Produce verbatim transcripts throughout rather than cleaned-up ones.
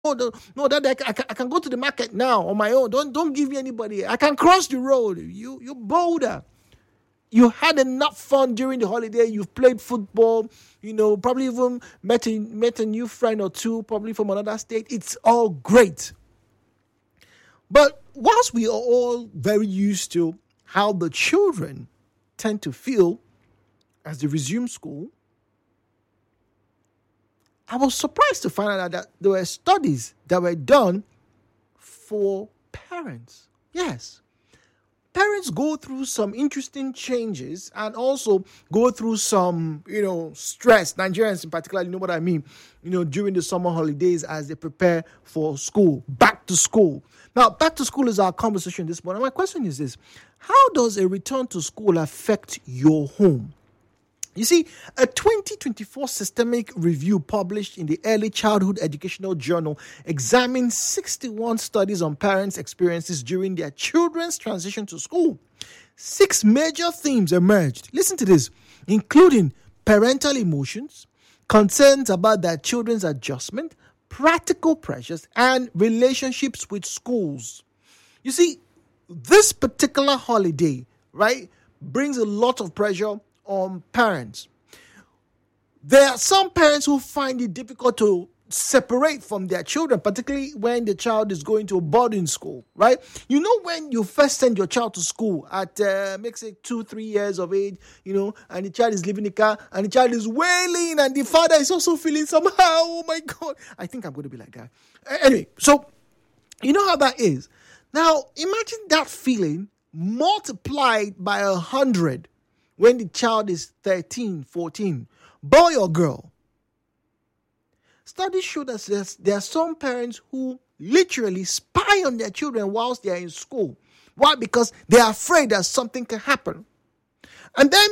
no, no, that I, I, can, I can go to the market now on my own. Don't don't give me anybody. I can cross the road. You you bolder. You had enough fun during the holiday. You've played football. You know, probably even met a, met a new friend or two, probably from another state. It's all great. But whilst we are all very used to how the children tend to feel as they resume school, I was surprised to find out that there were studies that were done for parents. Yes. Parents go through some interesting changes and also go through some, you know, stress. Nigerians in particular, you know what I mean, you know, during the summer holidays as they prepare for school, back to school. Now, back to school is our conversation this morning. My question is this: how does a return to school affect your home? You see, a twenty twenty-four systemic review published in the Early Childhood Educational Journal examined sixty-one studies on parents' experiences during their children's transition to school. Six major themes emerged. Listen to this, including parental emotions, concerns about their children's adjustment, practical pressures, and relationships with schools. You see, this particular holiday, right, brings a lot of pressure on parents. There are some parents who find it difficult to separate from their children, particularly when the child is going to a boarding school, right? You know, when you first send your child to school at, uh, make it two, three years of age, you know, and the child is leaving the car and the child is wailing and the father is also feeling somehow, oh my God, I think I'm going to be like that. Anyway, so you know how that is. Now, imagine that feeling multiplied by a hundred when the child is thirteen, fourteen, boy or girl. Studies show that there are some parents who literally spy on their children whilst they are in school. Why? Because they are afraid that something can happen. And then,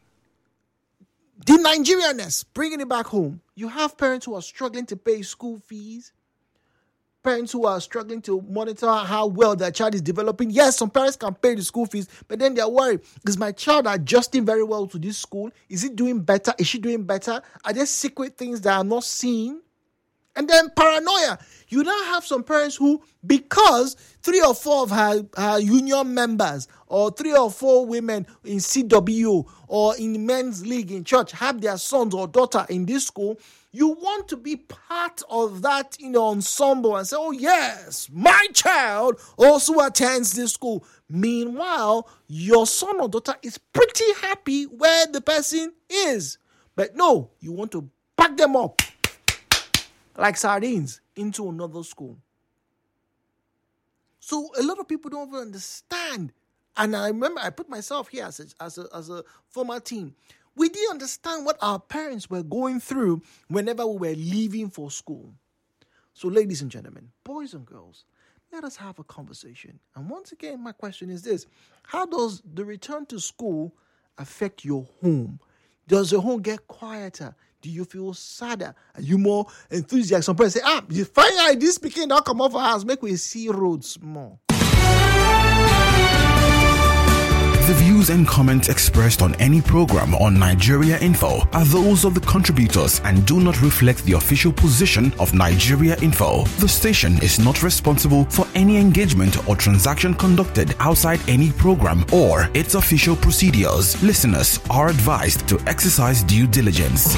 the Nigerianness, bringing it back home, you have parents who are struggling to pay school fees, parents who are struggling to monitor how well their child is developing. Yes, some parents can pay the school fees, but then they're worried. Is my child adjusting very well to this school? Is it doing better? Is she doing better? Are there secret things that I'm not seeing? And then paranoia. You now have some parents who, because three or four of her, her union members or three or four women in C W or in men's league in church have their sons or daughter in this school, you want to be part of that, you know, ensemble and say, oh yes, my child also attends this school. Meanwhile, your son or daughter is pretty happy where the person is. But no, you want to pack them up like sardines into another school. So a lot of people don't even understand. And I remember I put myself here as a, as a, as a former teen. We didn't understand what our parents were going through whenever we were leaving for school. So ladies and gentlemen, boys and girls, let us have a conversation. And once again, my question is this: how does the return to school affect your home? Does your home get quieter? Do you feel sadder? Are you more enthusiastic? Some parents say, ah, you find out this speaking not come off our house, make we see roads more. The views and comments expressed on any program on Nigeria Info are those of the contributors and do not reflect the official position of Nigeria Info. The station is not responsible for any engagement or transaction conducted outside any program or its official procedures. Listeners are advised to exercise due diligence.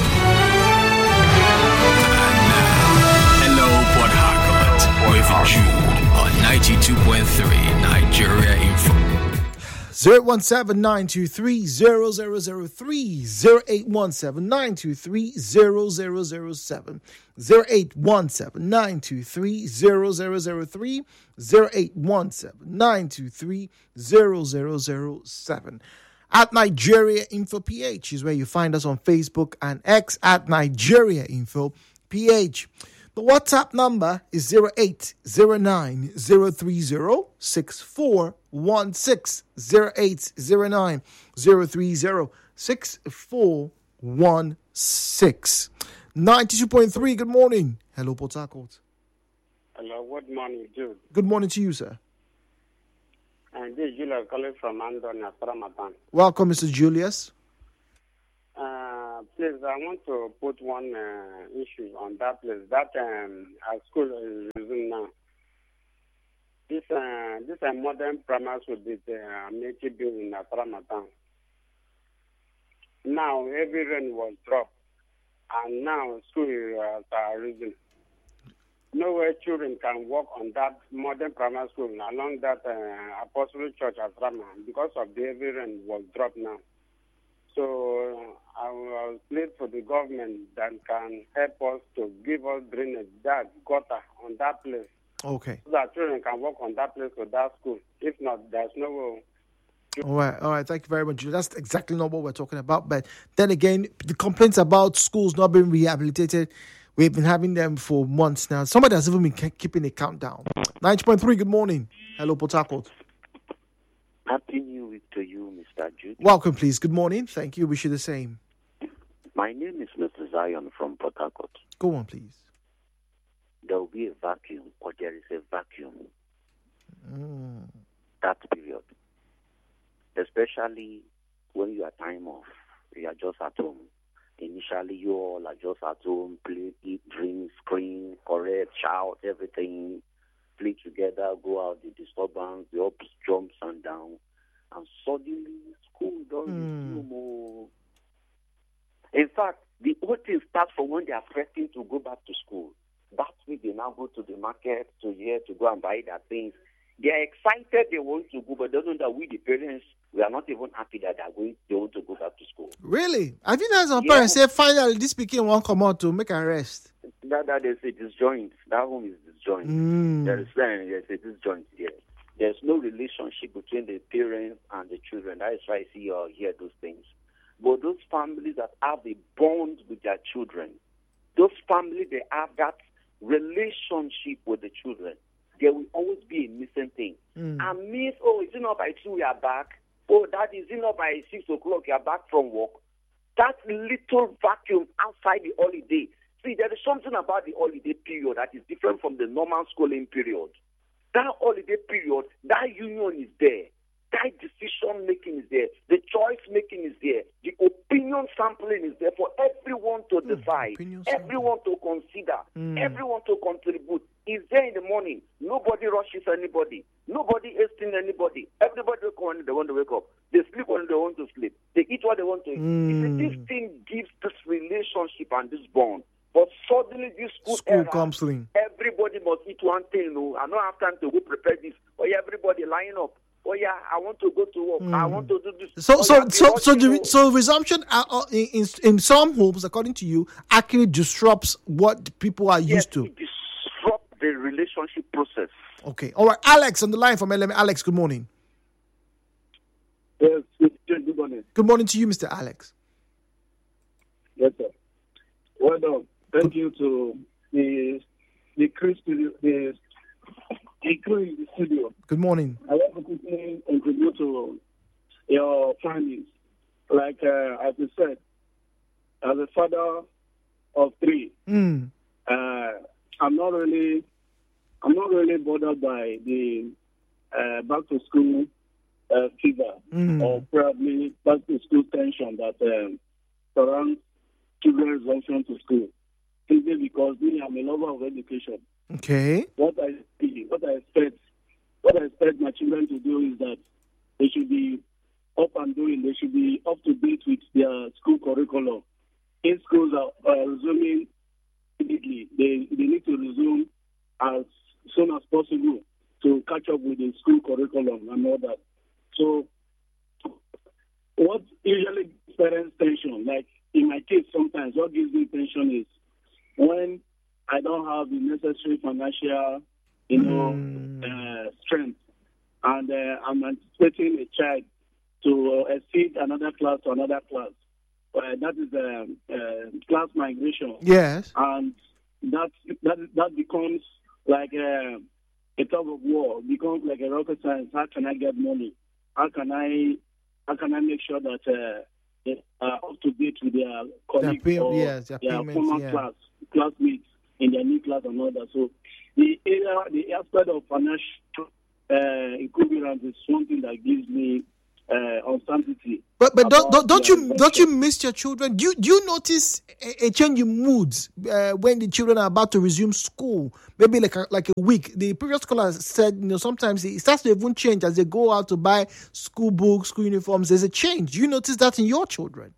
Hello, Port Harcourt, with Jude on ninety-two point three Nigeria Info. zero eight one seven, nine two three, zero zero zero three, zero eight one seven, nine two three, zero zero zero seven, zero eight one seven, nine two three, zero zero zero three, zero eight one seven, nine two three, zero zero zero seven. At Nigeria Info P H is where you find us on Facebook and X at Nigeria Info P H. The WhatsApp number is zero eight zero nine zero three zero six four one six, zero eight zero nine zero three zero six four one six. ninety-two point three, good morning. Hello, Port Harcourt. Hello, good morning, Jude. Good morning to you, sir. And this is Julius calling from Andon, Ramadan. Welcome, Mister Julius. Uh, please, I want to put one uh, issue on that place. That um, our school is using now. This uh, this uh, modern primary school is uh, native building at Ramadan. Now every rain was dropped, and now school uh, are risen. Nowhere children can walk on that modern primary school along that uh, Apostolic Church at Rama because of the heavy rain was dropped now. So uh, I will plead for the government that can help us to give us drainage, that gutter on that place. Okay. So that children can walk on that place to that school. If not, there's no way. All right, all right. Thank you very much. That's exactly not what we're talking about. But then again, the complaints about schools not being rehabilitated, we've been having them for months now. Somebody has even been ke- keeping a countdown. ninety point three, good morning. Hello, Port Harcourt. Happy New Week to you, Mister Jude. Welcome, please. Good morning. Thank you. Wish you the same. My name is Mister Zion from Port Harcourt. Go on, please. There will be a vacuum, or there is a vacuum. Mm. That period. Especially when you are time off, you are just at home. Initially, you all are just at home, play, eat, drink, scream, correct, shout, everything, play together, go out, the disturbance, the ups, jumps, and down. And suddenly, school doesn't Mm. no more. In fact, the whole thing starts from when they are threatening to go back to school. That week, they now go to the market to here to go and buy their things. They are excited they want to go, but they don't know that we, the parents, we are not even happy that they are going. They want to go back to school. Really? Have you had some Yeah. parents say, finally, this speaking won't come out to make a rest? That that they say disjoint. That home is disjoint. Mm. There is uh, there's a disjoint here. There's no relationship between the parents and the children. That is why I see or hear those things. But those families that have a bond with their children, those families they have that relationship with the children, there will always be a missing thing. Mm. And miss, oh, is it not by two we are back? Oh, that is it not by six o'clock you are back from work? That little vacuum outside the holiday. See, there is something about the holiday period that is different from the normal schooling period. That holiday period, that union is there. That decision making is there. The choice making is there. The opinion sampling is there for everyone to Mm, decide, opinion sampling. everyone to consider, Mm. everyone to contribute. It's there in the morning. Nobody rushes anybody. Nobody hastens anybody. Everybody wake up when they want to wake up. They sleep when they want to sleep. They eat what they want to eat. Mm. You see, this thing gives this relationship and this bond. But suddenly this school, School era, counseling. everybody must eat one thing. No, I don't have time to go prepare this. Oh yeah, everybody line up. Oh yeah, I want to go to work. I Mm. want to do this. So, Oh, so, yeah, so, so, because, you the, know, so resumption uh, uh, in, in in some homes, according to you, actually disrupts what people are yes, used to. it disrupts the relationship process. Okay, all right. Alex on the line from L M. Alex, good morning. Yes, good morning. Good morning to you, Mister Alex. Yes, sir. Well done. Thank you to the the crew studio, the, the crew in the studio. Good morning. I want to quickly contribute to your findings. Like uh, as you said, as a father of three, Mm. uh, I'm not really, I'm not really bothered by the uh, back to school uh, fever Mm. or probably back to school tension that um, surrounds children's resumption to school. Simply because me, I'm a lover of education. Okay. What I see, what I expect, what I expect my children to do is that they should be up and doing. They should be up to date with their school curriculum. If schools are uh, resuming immediately, they they need to resume as soon as possible to catch up with the school curriculum and all that. So, what usually gives parents tension, like in my case, sometimes what gives me tension is when I don't have the necessary financial, you know, Mm. uh, strength, and uh, I'm anticipating a child to uh, exceed another class to another class. Uh, that is um, uh, class migration, Yes. and that that that becomes like a, a tug of war. Becomes like a rocket science. How can I get money? How can I how can I make sure that uh, they are up to date with their colleagues pay- or yes, their their payments, former yeah. class classmates in their new class and all that? So the area, the aspect of financial uh, equivalence is something that gives me uh, uncertainty. But but don't, don't, don't you their don't you miss your children? Do you, do you notice a, a change in moods uh, when the children are about to resume school? Maybe like a, like a week. The previous caller said, you know, sometimes it starts to even change as they go out to buy school books, school uniforms. There's a change. Do you notice that in your children?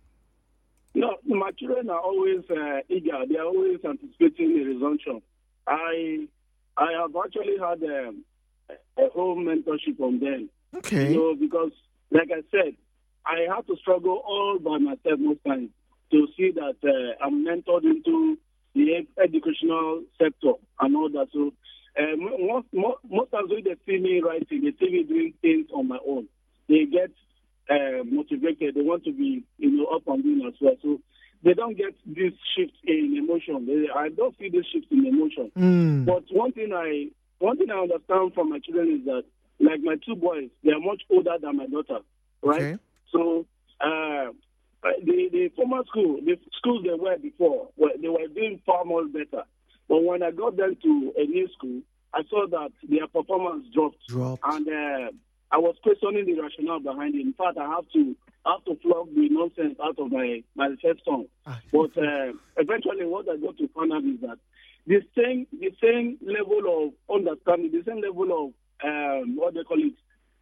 No, my children are always uh, eager. They are always anticipating the resumption. I I have actually had um, a home mentorship from them. Okay. You know, because, like I said, I have to struggle all by myself most times to see that uh, I'm mentored into the ed- educational sector and all that. So uh, most, most, most times when they see me writing, they see me doing things on my own. They get uh, motivated. They want to be, you know, up and doing as well. So they don't get this shift in emotion. They, I don't see this shift in emotion. Mm. But one thing I one thing I understand from my children is that, like my two boys, they are much older than my daughter, right? Okay. So uh, the the former school, the schools they were before, were, they were doing far more better. But when I got them to a new school, I saw that their performance dropped, Dropped. and uh, I was questioning the rationale behind it. In fact, I have to have to flog the nonsense out of my my first song. Ah. But uh, eventually, what I got to find out is that the same the same level of understanding, the same level of um, what they call it,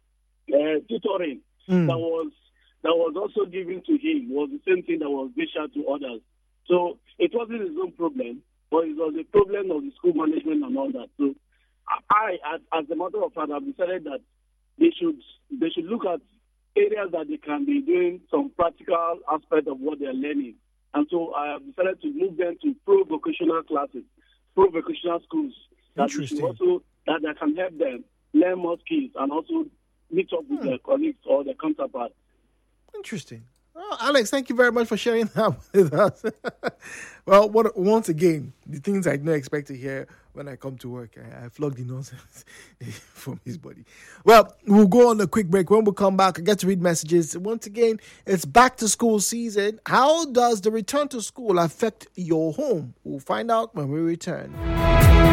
uh, tutoring Mm. that was that was also given to him was the same thing that was dished out to others. So it wasn't his own problem, but it was a problem of the school management and all that. So I, as, as a matter of fact, I've decided that they should they should look at areas that they can be doing some practical aspect of what they're learning. And so I have decided to move them to pro-vocational classes, pro-vocational schools that they should Interesting. also that, that can help them learn more skills and also meet up with Hmm. their colleagues or their counterparts. Interesting. Oh, Alex, thank you very much for sharing that with us. Well, what, once again, the things I didn't expect to hear when I come to work, I, I flog the nonsense from his body. Well, we'll go on a quick break. When we come back, I get to read messages. Once again, it's back to school season. How does the return to school affect your home? We'll find out when we return.